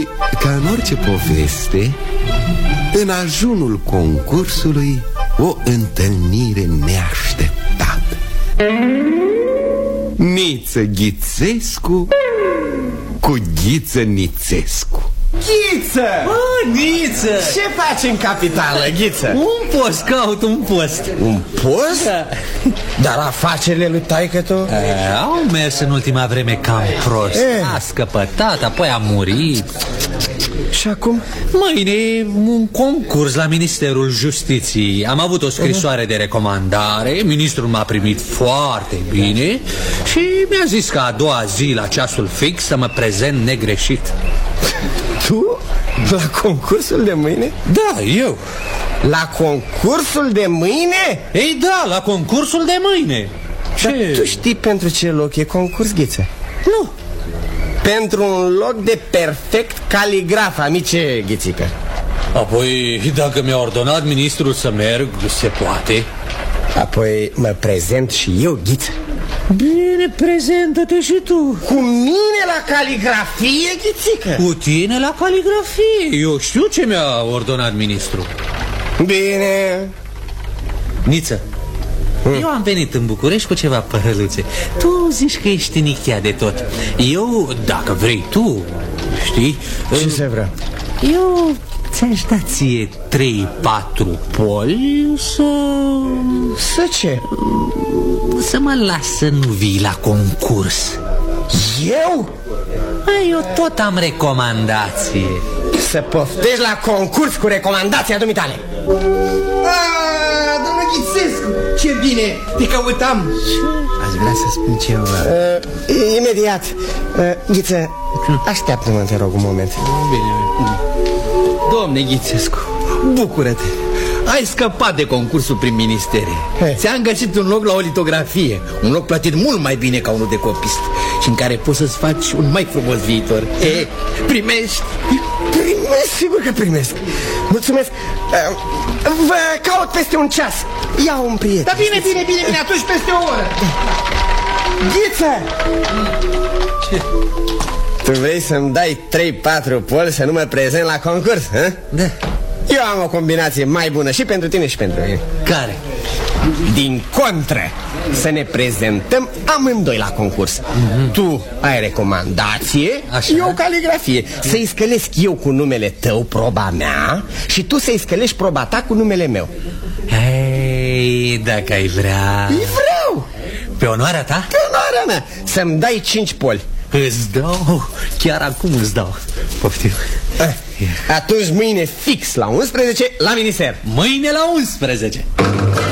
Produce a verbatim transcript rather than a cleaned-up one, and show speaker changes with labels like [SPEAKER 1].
[SPEAKER 1] Ca în orice poveste, în ajunul concursului, o întâlnire neașteptată. Niță Ghițescu cu Ghiță Nițescu.
[SPEAKER 2] Ghiță!
[SPEAKER 3] Bă, Niță!
[SPEAKER 2] Ce faci în capitală, Ghiță?
[SPEAKER 3] Un post, caut un post.
[SPEAKER 2] Un post? Da. Dar afacerile lui taică-tu?
[SPEAKER 3] Au mers în ultima vreme cam prost. e. A scăpătat, apoi a murit.
[SPEAKER 2] Și acum?
[SPEAKER 3] Mâine un concurs la Ministerul Justiției. Am avut o scrisoare de recomandare. Ministrul m-a primit foarte bine și mi-a zis că a doua zi la ceasul fix să mă prezent negreșit.
[SPEAKER 2] Tu? La concursul de mâine?
[SPEAKER 3] Da, eu.
[SPEAKER 2] La concursul de mâine?
[SPEAKER 3] Ei da, la concursul de mâine.
[SPEAKER 2] Ce? Dar tu știi pentru ce loc e concurs, Ghiță?
[SPEAKER 3] Nu.
[SPEAKER 2] Pentru un loc de perfect caligraf, amice Ghițică.
[SPEAKER 3] Apoi, dacă mi-a ordonat ministrul să merg, se poate.
[SPEAKER 2] Apoi mă prezent și eu, Ghiță.
[SPEAKER 3] Bine, prezentă-te și tu.
[SPEAKER 2] Cu mine la caligrafie, Ghițică?
[SPEAKER 3] Cu tine la caligrafie. Eu știu ce mi-a ordonat ministrul.
[SPEAKER 2] Bine.
[SPEAKER 3] Niță, hmm. eu am venit în București cu ceva părăluțe. Tu zici că ești nichea de tot. Eu, dacă vrei tu, știi?
[SPEAKER 2] Ce se vrea?
[SPEAKER 3] Eu ți-aș da ție trei patru poli să...
[SPEAKER 2] Să ce?
[SPEAKER 3] Să mă las să nu vii la concurs.
[SPEAKER 2] Eu?
[SPEAKER 3] A, eu tot am recomandație.
[SPEAKER 2] Să poftești la concurs cu recomandația dumitale.
[SPEAKER 4] Aaa, domnul Ghițescu, ce bine, te căutam.
[SPEAKER 2] Aș vrea să spun ceva. uh, Imediat. uh, Ghiță, așteaptă-mă, te rog, un moment.
[SPEAKER 4] Bine, bine. Domne Ghițescu, bucură-te. Ai scăpat de concursul prin ministere. Ți-am găsit un loc la o litografie. Un loc plătit mult mai bine ca unul de copist și în care poți să-ți faci un mai frumos viitor. E, primești?
[SPEAKER 2] Primesc, sigur că primesc. Mulțumesc. Vă caut peste un ceas. Iau un prieten.
[SPEAKER 4] Da, bine, bine, bine, bine, atunci peste o oră.
[SPEAKER 2] Ghiță!
[SPEAKER 3] Ce?
[SPEAKER 2] Tu vrei să-mi dai trei patru poli să nu mă prezent la concurs, hă?
[SPEAKER 3] Da.
[SPEAKER 2] Eu am o combinație mai bună și pentru tine și pentru mine.
[SPEAKER 3] Care?
[SPEAKER 2] Din contră, să ne prezentăm amândoi la concurs. mm-hmm. Tu ai recomandație, așa? Eu caligrafie. Să-i scălesc eu cu numele tău proba mea și tu să-i scălești proba ta cu numele meu.
[SPEAKER 3] Hei, dacă ai vrea.
[SPEAKER 2] Îi vreau.
[SPEAKER 3] Pe onoarea ta?
[SPEAKER 2] Pe onoarea mea. Să-mi dai cinci poli.
[SPEAKER 3] Îți dau, chiar acum îți dau. Poftim.
[SPEAKER 2] Atunci mâine fix la unsprezece la minister.
[SPEAKER 3] Mâine la unsprezece.